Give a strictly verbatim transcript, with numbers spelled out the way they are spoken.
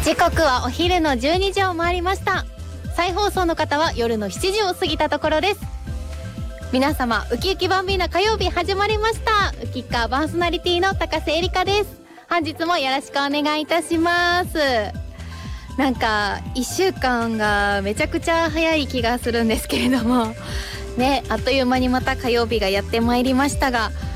時刻はお昼のじゅうにじを回りました。再放送の方は夜のしちじを過ぎたところです。皆様、ウキウキバンビーナ火曜日始まりました。ウキッカーパーソナリティの高瀬えりかです。本日もよろしくお願いいたします。なんかいっしゅうかんがめちゃくちゃ早い気がするんですけれどもね、あっという間にまた火曜日がやってまいりましたが、